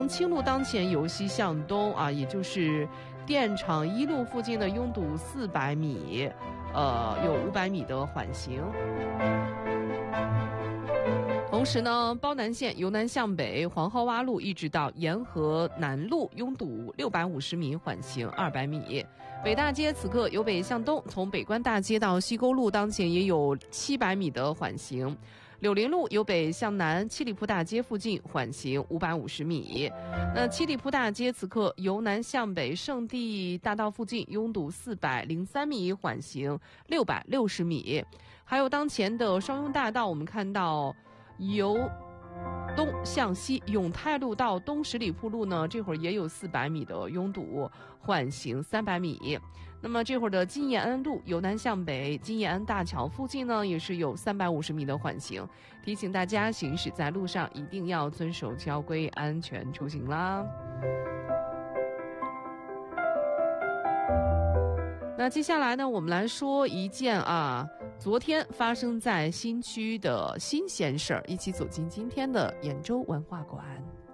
青路当前由西向东啊，也就是电厂一路附近的拥堵400米，有500米的缓行。同时呢，褒南线由南向北黄蒿洼路一直到沿河南路拥堵650米，缓行200米。北大街此刻由北向东，从北关大街到西沟路当前也有700米的缓行。柳林路由北向南，七里铺大街附近缓行550米。那七里铺大街此刻由南向北，圣地大道附近拥堵403米，缓行660米。还有当前的双拥大道，我们看到由东向西，永泰路到东十里铺路呢，这会儿也有400米的拥堵，缓行300米。那么这会儿的金延安路由南向北，金延安大桥附近呢，也是有350米的缓行。提醒大家行驶在路上一定要遵守交规，安全出行啦。那接下来呢，我们来说一件昨天发生在新区的新鲜事儿，一起走进今天的兖州文化馆。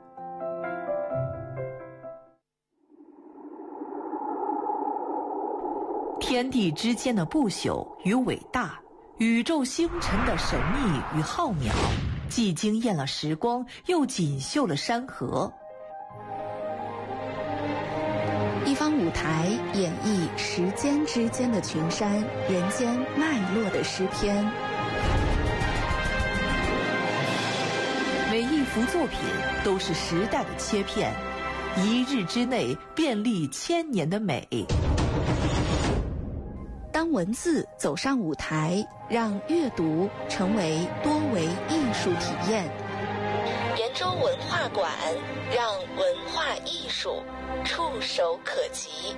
天地之间的不朽与伟大，宇宙星辰的神秘与浩渺，既惊艳了时光，又锦绣了山河。 一方舞台演绎时间之间的群山，人间脉络的诗篇。 每一幅作品都是时代的切片，一日之内便历千年的美。 当文字走上舞台，让阅读成为多维艺术体验。 兖州文化馆，让文化艺术触手可及。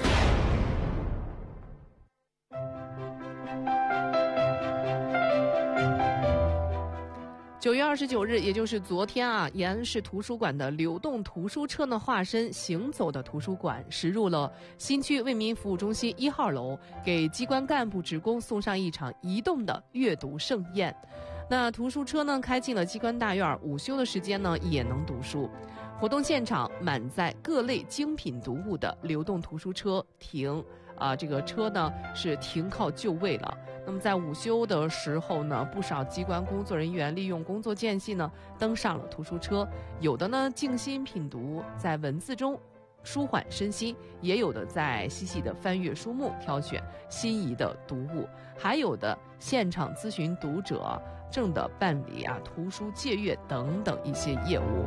9月29日，也就是昨天延安市图书馆的流动图书车呢化身行走的图书馆，驶入了新区为民服务中心1号楼，给机关干部职工送上一场移动的阅读盛宴。那图书车呢开进了机关大院，午休的时间呢也能读书。活动现场满载各类精品读物的流动图书车停这个车呢是停靠就位了。那么在午休的时候呢，不少机关工作人员利用工作间隙呢登上了图书车，有的呢静心品读，在文字中舒缓身心，也有的在细细的翻阅书目，挑选心仪的读物，还有的现场咨询读者，正的办理图书借阅等等一些业务。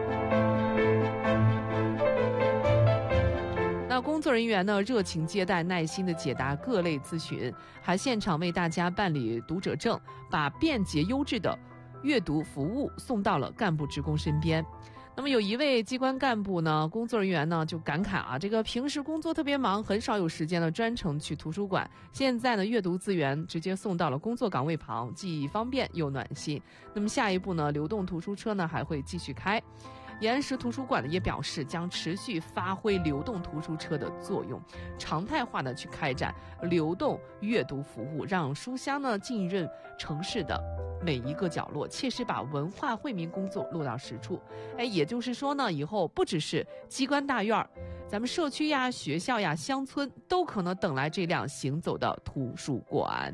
那工作人员呢热情接待，耐心的解答各类咨询，还现场为大家办理读者证，把便捷优质的阅读服务送到了干部职工身边。那么有一位机关干部呢，工作人员呢就感慨这个平时工作特别忙，很少有时间呢专程去图书馆，现在呢阅读资源直接送到了工作岗位旁，既方便又暖心。那么下一步呢，流动图书车呢还会继续开。延安市图书馆呢也表示，将持续发挥流动图书车的作用，常态化的去开展流动阅读服务，让书香呢浸润城市的每一个角落，切实把文化惠民工作落到实处。也就是说呢，以后不只是机关大院，咱们社区呀、学校呀、乡村都可能等来这辆行走的图书馆。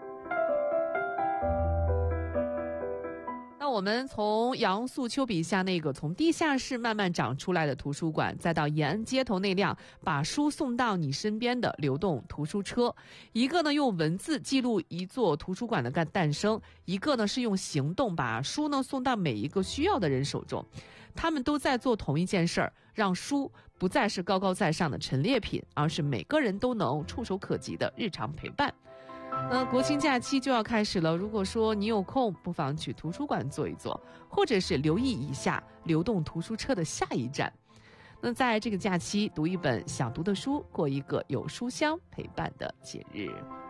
那我们从杨素秋笔下那个从地下室慢慢长出来的图书馆，再到延安街头那辆把书送到你身边的流动图书车，一个呢用文字记录一座图书馆的诞生，一个呢是用行动把书呢送到每一个需要的人手中。他们都在做同一件事儿，让书不再是高高在上的陈列品，而是每个人都能触手可及的日常陪伴。国庆假期就要开始了，如果说你有空，不妨去图书馆坐一坐，或者是留意一下流动图书车的下一站。那在这个假期读一本想读的书，过一个有书香陪伴的节日。